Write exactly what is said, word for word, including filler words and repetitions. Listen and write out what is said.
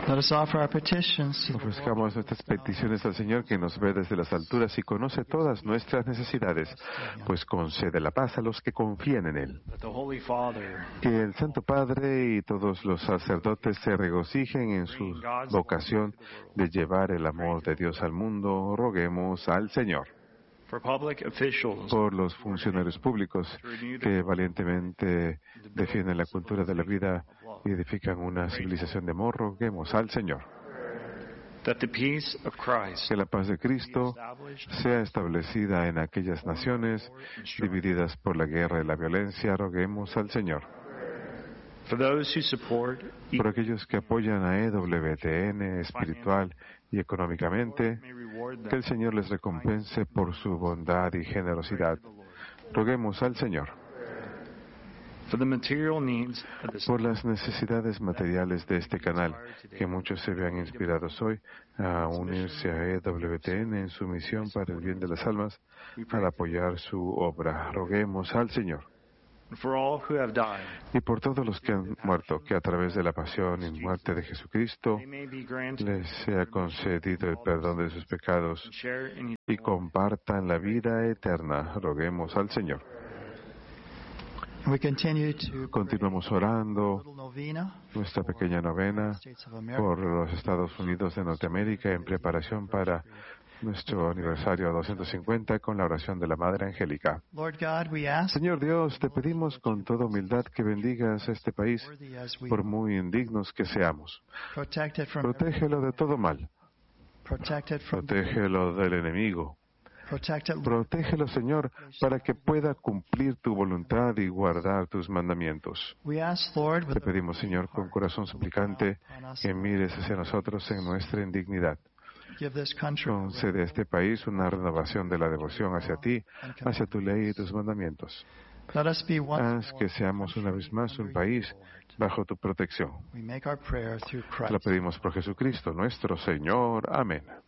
Let us offer our petitions to the Lord. Ofrezcamos nuestras peticiones al Señor, que nos ve desde las alturas y conoce todas nuestras necesidades, pues concede la paz a los que confían en Él. That the Holy Father, Que el Santo Padre y todos los sacerdotes se regocijen en su vocación de llevar el amor de Dios al mundo. Roguemos al Señor. for public officials, Por los funcionarios públicos que valientemente defienden la cultura de la vida y edifican una civilización de amor, roguemos al Señor. that the peace of Christ Que la paz de Cristo established sea establecida en aquellas naciones divididas por la guerra y la violencia, roguemos al Señor. for those who support Por aquellos que apoyan a E W T N espiritual y económicamente, may reward que them el Señor les recompense por su bondad y generosidad. Roguemos al Señor. for the material needs of the Por las necesidades materiales de este canal, que muchos se vean inspirados hoy a unirse a E W T N en su misión para el bien de las almas, al apoyar su obra. Roguemos al Señor. for all who have died, Y por todos los que han muerto, que a través de la pasión y muerte de Jesucristo they may be granted les sea concedido el perdón de sus pecados and share in y compartan la vida eterna. Roguemos al Señor. we continue to Continuamos orando little novena nuestra pequeña novena States of America. por los Estados Unidos de Norteamérica en preparación para nuestro aniversario doscientos cincuenta con la oración de la Madre Angélica. Lord God, we ask, Señor Dios, te pedimos con toda humildad que bendigas a este país, worthy as we por muy indignos que seamos. protect it from Protégelo de todo mal. protect it from Protégelo del enemigo. protect it Protégelo, Señor, para que pueda cumplir tu voluntad y guardar tus mandamientos. we ask, Lord, with Te pedimos, Señor, con corazón suplicante, que mires hacia nosotros en nuestra indignidad. give this country Concede a este país una renovación de la devoción hacia ti, hacia tu ley y tus mandamientos. let us be one Haz que seamos una vez más un país bajo tu protección. we make our prayer through Te lo Christ. pedimos por Jesucristo, nuestro Señor. Amén.